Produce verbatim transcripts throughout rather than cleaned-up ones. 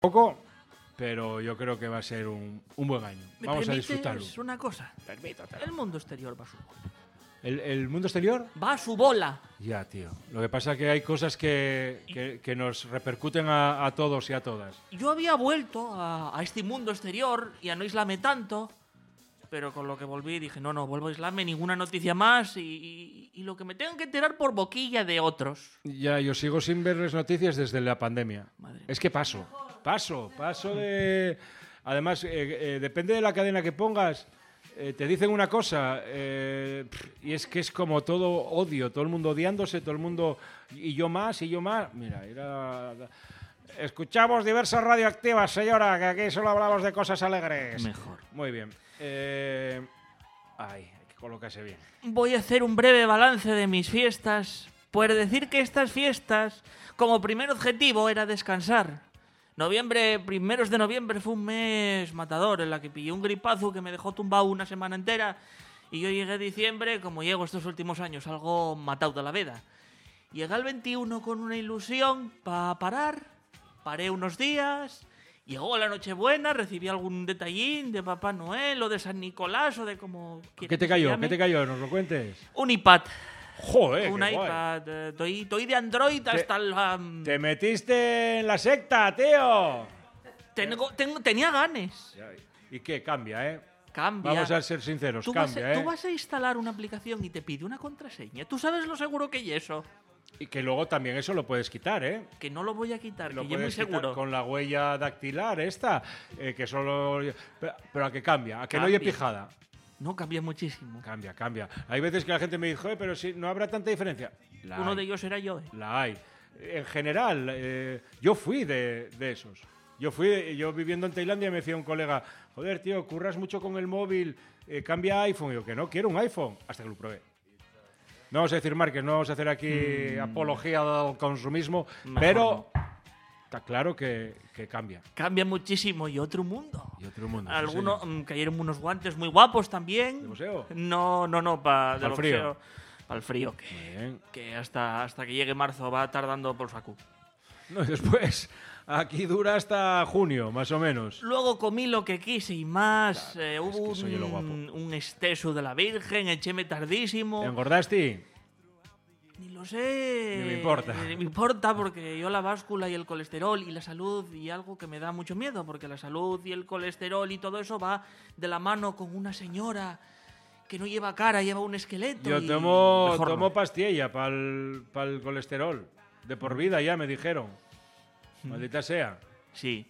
poco, pero yo creo que va a ser un, un buen año. ¿Me Vamos a permites disfrutarlo. una cosa? Permítatelo. El mundo exterior va a su bola. ¿El, el mundo exterior? Va a su bola. Ya, tío. Lo que pasa es que hay cosas que, que, que nos repercuten a, a todos y a todas. Yo había vuelto a, a este mundo exterior y a no aislarme tanto, pero con lo que volví dije, no, no, vuelvo a aislarme, ninguna noticia más y, y, y lo que me tengo que enterar por boquilla de otros. Ya, yo sigo sin ver las noticias desde la pandemia. Madre Es que paso, paso, paso de... Además, eh, eh, depende de la cadena que pongas, eh, te dicen una cosa eh, y es que es como todo odio, todo el mundo odiándose, todo el mundo... Y yo más, y yo más. Mira, era... Escuchamos diversas radioactivas, señora, que aquí solo hablamos de cosas alegres. Mejor. Muy bien. Eh... Ay, hay que colocarse bien. Voy a hacer un breve balance de mis fiestas. Pues decir que estas fiestas, como primer objetivo, era descansar. Noviembre, primeros de noviembre fue un mes matador en la que pillé un gripazo que me dejó tumbado una semana entera y yo llegué a diciembre, como llego estos últimos años, algo matado de la vida. Llegué al veintiuno con una ilusión para parar, paré unos días, llegó la Nochebuena, recibí algún detallín de Papá Noel o de San Nicolás o de como... ¿Qué te cayó? ¿Qué te cayó? ¿Nos lo cuentes? Un iPad. Joder, Un qué guay. iPad. eh, Estoy, estoy de Android hasta la... Te metiste en la secta, tío. Tengo, tengo, tenía ganes. ¿Y qué? Cambia, ¿eh? Cambia. Vamos a ser sinceros, Tú vas, cambia, a, ¿eh? tú vas a instalar una aplicación y te pide una contraseña. ¿Tú sabes lo seguro que es eso? Y que luego también eso lo puedes quitar, ¿eh? Que no lo voy a quitar, Lo que yo muy puedes quitar seguro. con la huella dactilar esta, eh, que solo... Pero, pero a que cambia, a que no Cambia. hay pijada. No, cambia muchísimo. Cambia, cambia. Hay veces que la gente me dice, "Joder, pero si no habrá tanta diferencia. La Uno hay, de ellos era yo. ¿eh? La hay. En general, eh, yo fui de, de esos. Yo fui, yo viviendo en Tailandia me decía un colega, joder, tío, curras mucho con el móvil, eh, cambia a iPhone. Y yo, que no, quiero un iPhone. Hasta que lo probé. No vamos a decir marcas, no vamos a hacer aquí Mm. apología del consumismo, Mejor pero está claro que, que cambia. Cambia muchísimo y otro mundo. Y otro mundo. sí, Algunos señor. mm, cayeron unos guantes muy guapos también. ¿De museo? No, no, no, para ¿Pa'l frío? Para el frío, Muy que, bien. que hasta, hasta que llegue marzo va tardando por saco. No, y después, aquí dura hasta junio, más o menos. Luego comí lo que quise y más. Claro, eh, es hubo que soy lo guapo. un, un exceso de la Virgen, echéme tardísimo. ¿Engordaste? Ni lo sé. Ni me importa. Ni me importa porque yo la báscula y el colesterol y la salud y algo que me da mucho miedo porque la salud y el colesterol y todo eso va de la mano con una señora que no lleva cara, lleva un esqueleto. Yo y tomo, mejor no. tomo pastilla para el colesterol. De por vida ya, me dijeron. Maldita sea. Sí.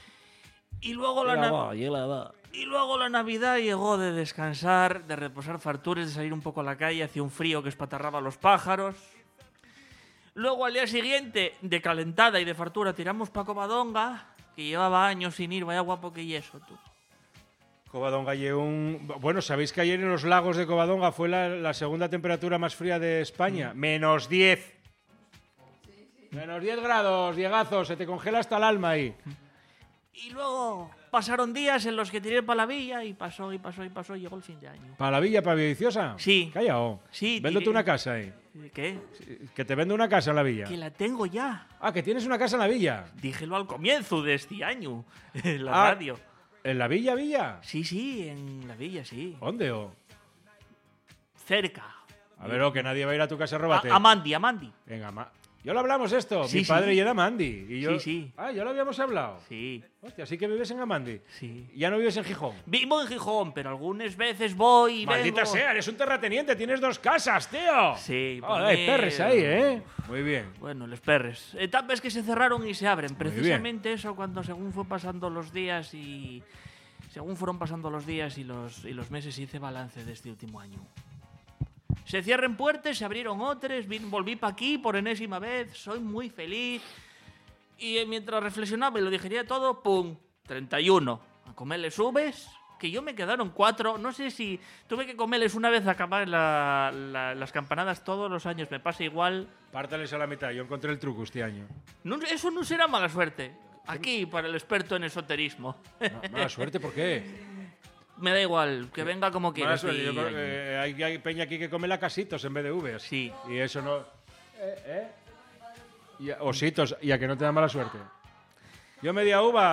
Y luego la, na- y luego la Navidad llegó de descansar, de reposar fartures, de salir un poco a la calle, hacía un frío que espatarraba a los pájaros. Luego al día siguiente, de calentada y de fartura, tiramos pa' Covadonga, que llevaba años sin ir, vaya guapo que y eso, tú. Covadonga lleva un... Bueno, ¿sabéis que ayer en los lagos de Covadonga fue la, la segunda temperatura más fría de España? Mm. Menos diez. Menos diez grados, Diegazo, se te congela hasta el alma ahí. Y luego pasaron días en los que tiré para la villa y pasó, y pasó, y pasó, y llegó el fin de año. ¿Para la villa, para Villaviciosa? Sí. Callao. Sí, Véndote tiré- una casa ahí. ¿Qué? Que te vendo una casa en la villa. Que la tengo ya. Ah, que tienes una casa en la villa. Díjelo al comienzo de este año, en la Ah. radio. ¿En la villa, villa? Sí, sí, en la villa, sí. ¿Dónde, o? Cerca. A ver, o que nadie va a ir a tu casa a robarte. A, Amandi, Amandi. Venga, ma... Ya lo hablamos esto. Sí, Mi sí. padre y era Amandi. Y yo... Sí, sí. Ah, ya lo habíamos hablado. Sí, Hostia, sí que vives en Amandi. sí. Ya no vives en Gijón. Vivo en Gijón, pero algunas veces voy y Maldita vengo. sea, eres un terrateniente, tienes dos casas, tío. Sí, Oh, pues hay mira. perres ahí, ¿eh? Muy bien. Bueno, los perres. Etapas que se cerraron y se abren. Muy bien. Precisamente eso cuando según fue pasando los días y... Según fueron pasando los días y los, y los meses hice balance de este último año. Se cierren puertas, se abrieron otras, vin- volví para aquí por enésima vez, soy muy feliz. Y eh, mientras reflexionaba y lo digería todo, ¡pum! treinta y uno. A comerles subes, que yo me quedaron cuatro. No sé si tuve que comerles una vez a acabar la- la- las campanadas todos los años, me pasa igual. Pártales a la mitad, yo encontré el truco este año. No, eso no será mala suerte. Aquí, para el experto en esoterismo. Ma- Mala suerte, ¿por qué? Me da igual, que venga como quiera. Mala suerte, este yo creo año. que hay, hay peña aquí que come lacasitos en vez de uvas. Sí. Y eso no... ¿Eh? ¿Eh? Y a- ositos, y a que no te da mala suerte. Yo media uva.